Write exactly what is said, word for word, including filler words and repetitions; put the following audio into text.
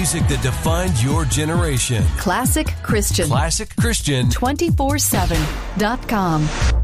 music that defined your generation. Classic Christian. Classic Christian. two four seven dot com.